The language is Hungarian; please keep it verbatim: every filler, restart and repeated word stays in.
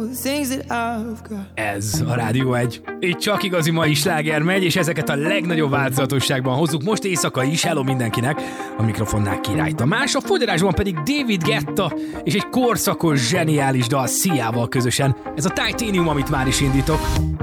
Ez a Rádió egy. Itt csak igazi mai sláger megy, és ezeket a legnagyobb változatosságban hozzuk most éjszaka is. Hello mindenkinek, a mikrofonnál Király Tamás, a fodrásban pedig David Guetta, és egy korszakos, zseniális dal Sia-val közösen. Ez a Titanium, amit már is indítok.